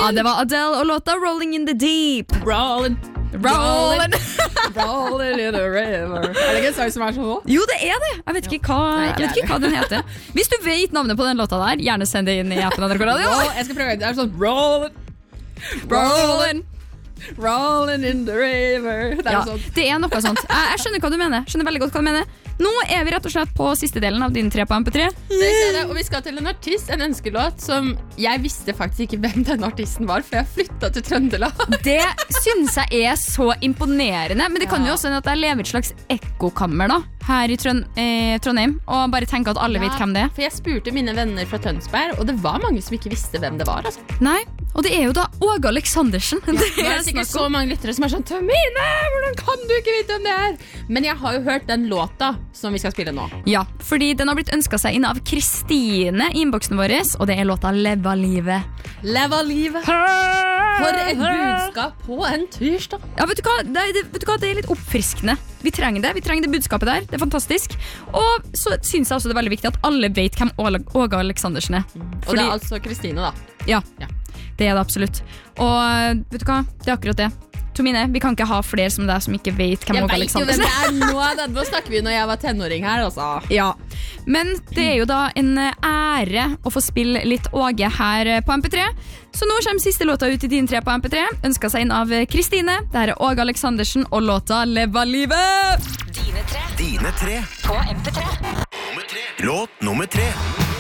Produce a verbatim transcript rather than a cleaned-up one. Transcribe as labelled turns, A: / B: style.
A: Ja, det var Adele og låta Rolling in the Deep.
B: Rolling
A: Rolling
B: Rolling in the river. Er det ikke en sang som er sånn nå?
A: Jo, det er det. Jeg vet ikke hva, jeg vet ikke hva den heter. Hvis du vet navnet på den låta der, gjerne send det inn i appen av N R K Radio.
B: Roll, jeg skal prøve. Det er sånn Rolling
A: Rolling
B: Rolling in the river. Det er,
A: ja,
B: sånn.
A: det er noe sånt. Jeg, jeg skjønner hva du mener. Skjønner veldig godt hva du mener. Nå er vi rett og slett på siste delen av din tre på M P tre.
B: Det ser jeg, og vi skal til en artist, en ønskelåt som jeg visste faktisk ikke hvem den artisten var, for jeg flyttet til Trøndelag.
A: Det synes jeg er så imponerende. Men det kan jo også hende at jeg lever i et slags ekkokammer da, her i Trøn eh, Trondheim, og bare tenker at alle
B: Ja,
A: vet hvem det er.
B: For jeg spurte mine venner fra Tønsberg, og det var mange som ikke visste hvem det var. Altså.
A: Nei, og det er jo da Åge Aleksandersen.
B: Ja,
A: det
B: det er sikkert så mange lyttere som er sånn Tomine, hvordan kan du ikke vite hvem det er? Men jeg har jo hørt den låta som vi skal spille nå.
A: Ja, fordi den har blitt ønsket seg inn av Kristine i innboksen vår, og det er låta Leva livet.
B: Leva livet. For et budskap på en tirsdag.
A: Ja, vet du hva? Det, det, vet du hva? Det er litt oppfriskende. Vi trenger det, vi trenger det budskapet der. Det er fantastisk. Og så synes jeg også det er veldig viktig at alle vet hvem Åge Aleksandersen er.
B: Og det er altså Kristine da.
A: Ja,
B: Ja.
A: det er det absolutt. Og vet du hva? Det er akkurat det. Tomine, vi kan ikke ha flere som deg som ikke vet hvem
B: Jeg
A: Åge
B: vet jo hvem
A: Aleksandersen
B: det er nå. Da. Nå snakker vi når jeg var tenåring her, altså.
A: Ja, men det er jo da en ære å få spille litt Åge her på M P tre. Så nå kommer siste låta ut i din tre på M P tre. Ønsket seg inn av Kristine. Det her er Åge Aleksandersen og låta Leva livet.
C: Dine tre
D: Dine tre
C: på M P tre.
D: Nummer tre Låt nummer tre